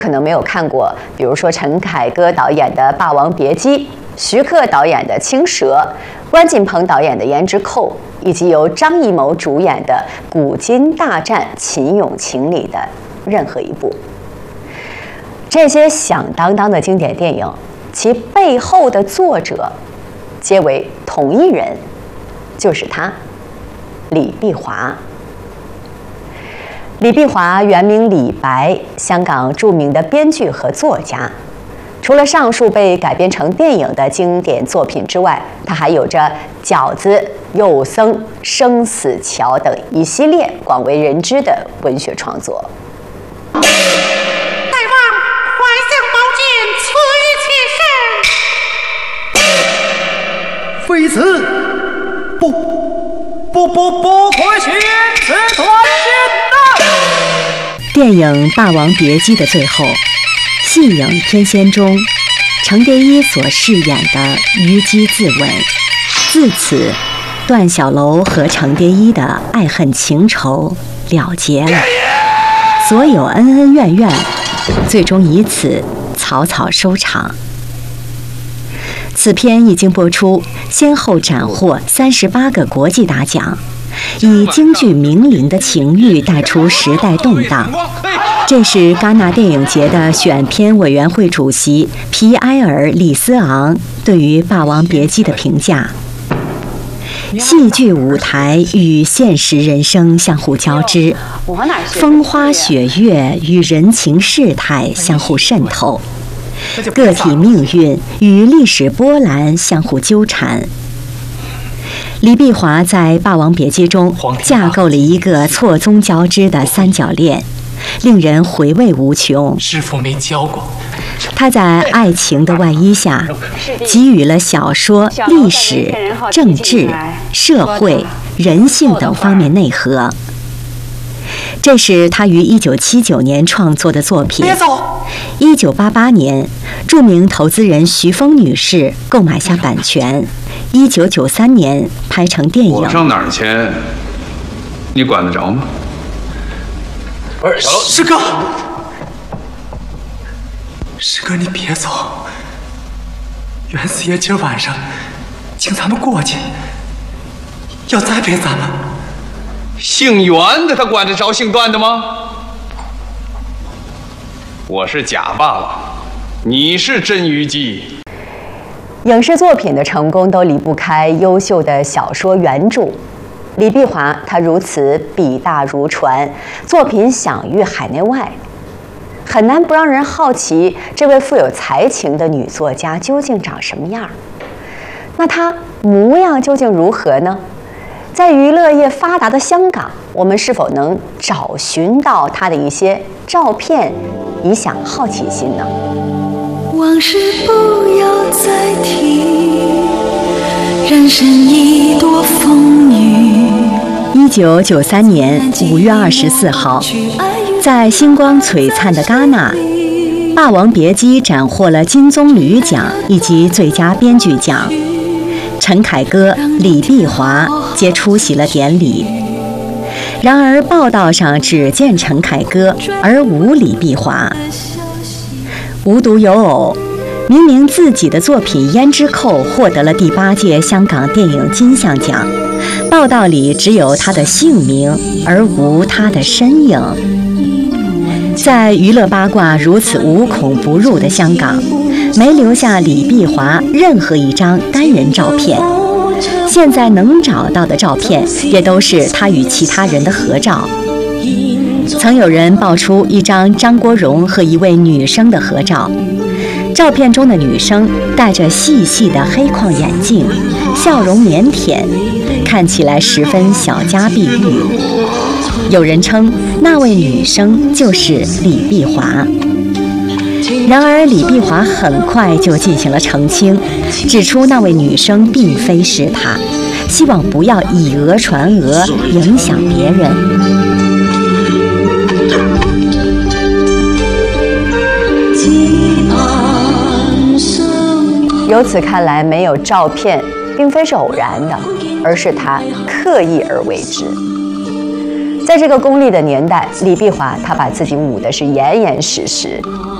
可能没有看过，比如说陈凯歌导演的《霸王别姬》，徐克导演的《青蛇》，关锦鹏导演的《胭脂扣》，以及由张艺谋主演的《古今大战秦俑情》里的任何一部。这些响当当的经典电影，其背后的作者皆为同一人，就是他，李碧华。李碧华原名李白，香港著名的编剧和作家。除了上述被改编成电影的经典作品之外，他还有着《饺子》《幼僧》《生死桥》等一系列广为人知的文学创作。 大王，怀相宝剑，此一切身。非此，不可寻此断剑呐！ 电影《霸王别姬》的最后，戏影天仙中，程蝶衣所饰演的虞姬自刎。自此，段小楼和程蝶衣的爱恨情仇了结了，所有恩恩怨怨，最终以此草草收场。此片一经播出，先后斩获38个国际大奖，以京剧名伶的情欲带出时代动荡。这是戛纳电影节的选片委员会主席皮埃尔·里斯昂对于《霸王别姬》的评价：戏剧舞台与现实人生相互交织，风花雪月与人情世态相互渗透，个体命运与历史波澜相互纠缠。李碧华在《霸王别姬》中架构了一个错综交织的三角恋，令人回味无穷。 师父没教过。 他在爱情的外衣下，给予了小说、历史、政治、社会、人性等方面内核。这是他于1979年创作的作品。1988年，著名投资人徐峰女士购买下版权，1993年拍成电影。 我上哪儿签，你管得着吗？ 师哥，师哥，你别走。袁四爷今儿晚上请咱们过去，要栽培咱们。 姓袁的他管得着姓段的吗？我是假霸王，你是真虞姬。 影视作品的成功都离不开优秀的小说原著。李碧华他如此笔大如船，作品享誉海内外，很难不让人好奇这位富有才情的女作家究竟长什么样。那她模样究竟如何呢？在娱乐业发达的香港，我们是否能找寻到她的一些照片，以享好奇心呢？ 往事不要再提，人生一朵风雨。 1993年5月24号，在星光璀璨的戛纳，《霸王别姬》斩获了金棕榈奖以及最佳编剧奖。陈凯歌、李碧华皆出席了典礼。然而报道上只见陈凯歌，而无李碧华。无独有偶，明明自己的作品《胭脂扣》获得了第8届香港电影金像奖，报道里只有他的姓名，而无他的身影。在娱乐八卦如此无孔不入的香港，没留下李碧华任何一张单人照片。现在能找到的照片，也都是他与其他人的合照。曾有人爆出一张张国荣和一位女生的合照，照片中的女生戴着细细的黑框眼镜，笑容腼腆，看起来十分小家碧玉。有人称那位女生就是李碧华。然而李碧华很快就进行了澄清，指出那位女生并非是她，希望不要以讹传讹，影响别人。 由此看来，没有照片并非是偶然的，而是他刻意而为之。 在这个功利的年代，李碧华他把自己捂的是严严实实。